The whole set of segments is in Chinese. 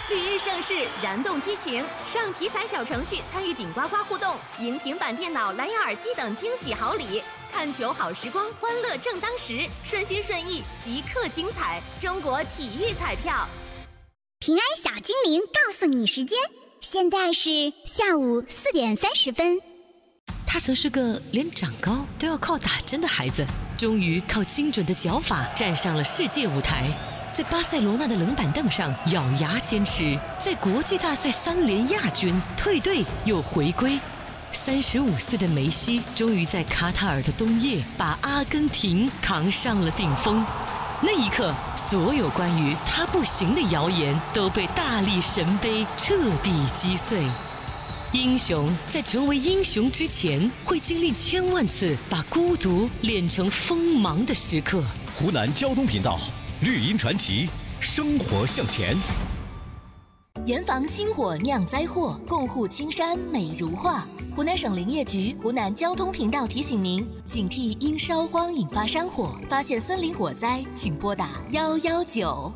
绿意盛世，燃动激情，上体彩小程序参与顶呱呱互动，赢平板电脑、蓝牙耳机等惊喜好礼。看球好时光，欢乐正当时，顺心顺意，即刻精彩。中国体育彩票。 平安小精灵告诉你时间，现在是下午4点30分。 他曾是个连长高都要靠打针的孩子，终于靠精准的脚法站上了世界舞台。在巴塞罗那的冷板凳上咬牙坚持，在国际大赛3连亚军，退队又回归。35岁的梅西终于在卡塔尔的冬夜把阿根廷扛上了顶峰。那一刻，所有关于他不行的谣言都被大力神杯彻底击碎。英雄在成为英雄之前，会经历千万次把孤独练成锋芒的时刻。 湖南交通频道绿茵传奇，生活向前。 严防星火酿灾祸，共护青山美如画。湖南省林业局、湖南交通频道提醒您：警惕因烧荒引发山火，发现森林火灾，请拨打119。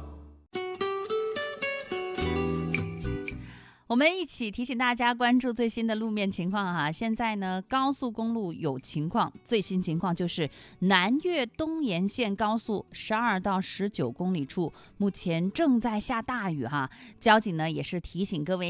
我们一起提醒大家关注最新的路面情况哈。现在呢，高速公路有情况，最新情况就是南越东沿线高速12到19公里处，目前正在下大雨哈。交警呢也是提醒各位